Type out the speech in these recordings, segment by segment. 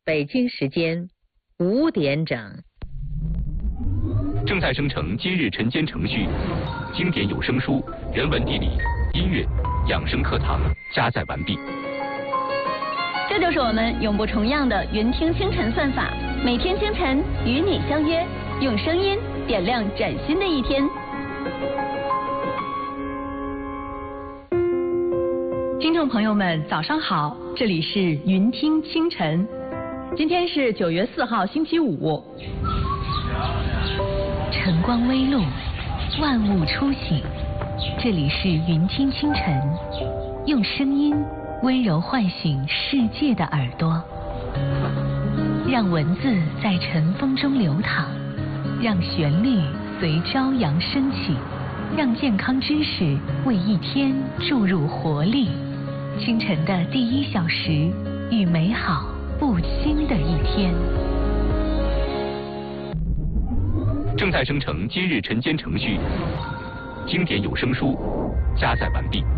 北京时间5点整。 正在生成今日晨间程序，经典有声书、人文地理、音乐、养生课堂加载完毕。 这就是我们永不重样的云听清晨算法，每天清晨与你相约，用声音点亮崭新的一天。听众朋友们，早上好，这里是云听清晨。今天是9月4号，星期五。 晨光微露，万物初醒，这里是云听清晨，用声音温柔唤醒世界的耳朵，让文字在晨风中流淌，让旋律随朝阳升起，让健康知识为一天注入活力。清晨的第1小时，与美好不惊的一天。 正在生成今日晨间程序，经典有声书加载完毕。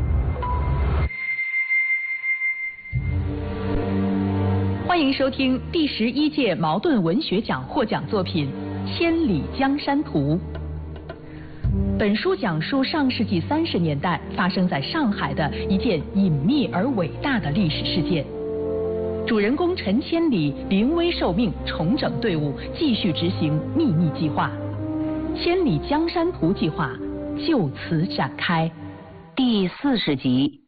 欢迎收听第11届茅盾文学奖获奖作品《千里江山图》。本书讲述上世纪30年代发生在上海的一件隐秘而伟大的历史事件。主人公陈千里临危受命，重整队伍，继续执行秘密计划。千里江山图计划就此展开。 第40集。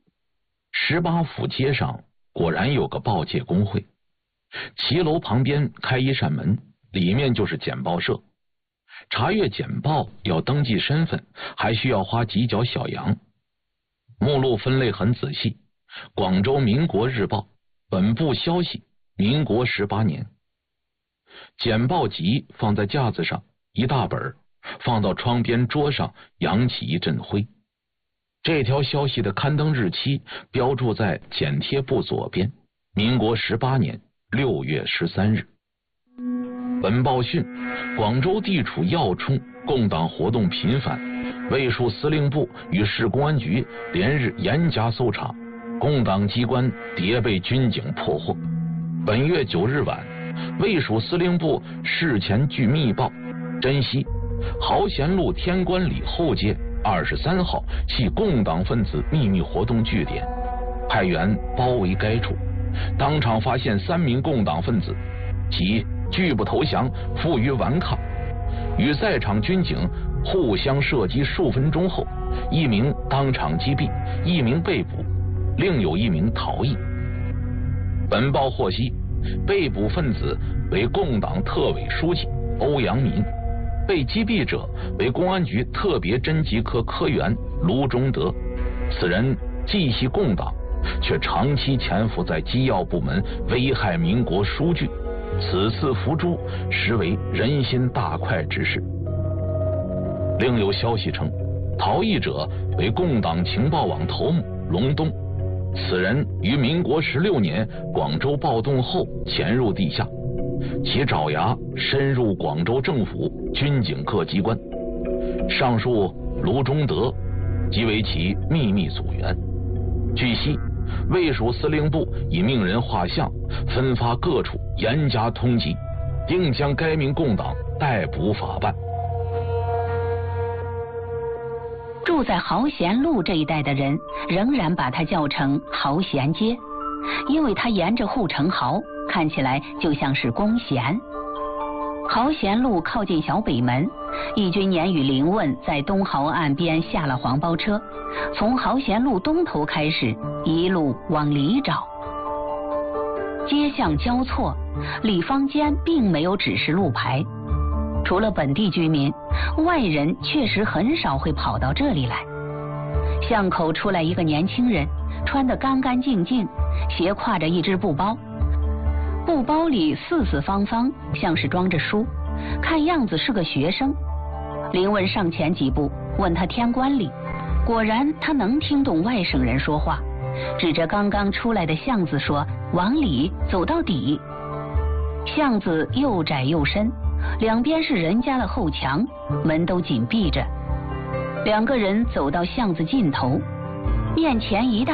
18府街上果然有个报界工会，骑楼旁边开一扇门，里面就是简报社。查阅简报要登记身份，还需要花几角小洋。目录分类很仔细，广州民国日报本部消息，民国18年。简报集放在架子上，一大本，放到窗边桌上，扬起一阵灰。这条消息的刊登日期标注在剪贴簿左边，民国18年6月13日。本报讯，广州地处要冲，共党活动频繁，卫戍司令部与市公安局连日严加搜查，共党机关迭被军警破获。本月9日晚，卫戍司令部事前据密报，珍稀豪贤路天官里后街23号系共党分子秘密活动据点，派员包围该处，当场发现3名共党分子，其拒不投降，负隅顽抗，与在场军警互相射击数分钟后，1名当场击毙，1名被捕，另有1名逃逸。本报获悉，被捕分子为共党特委书记欧阳民，被击毙者为公安局特别侦缉科科员卢中德。此人既系共党，却长期潜伏在机要部门，危害民国殊具，此次伏诛实为人心大快之事。另有消息称，逃逸者为共党情报网头目龙东，此人于民国16年广州暴动后潜入地下，其爪牙深入广州政府军警各机关。上述卢中德即为其秘密组员。据悉，卫戍司令部已命人画像，分发各处，严加通缉，定将该名共党逮捕法办。 住在豪贤路这一带的人仍然把它叫成豪贤街，因为它沿着护城壕，看起来就像是弓弦。豪贤路靠近小北门，义军年与林问在东豪岸边下了黄包车，从豪贤路东头开始，一路往里找。街巷交错，里坊间并没有指示路牌，除了本地居民，外人确实很少会跑到这里来。巷口出来一个年轻人，穿得干干净净，斜挎着一只布包，布包里四四方方，像是装着书，看样子是个学生。林问上前几步，问他天官里，果然他能听懂外省人说话，指着刚刚出来的巷子说，往里走到底。巷子又窄又深，两边是人家的后墙，门都紧闭着。两个人走到巷子尽头，面前一大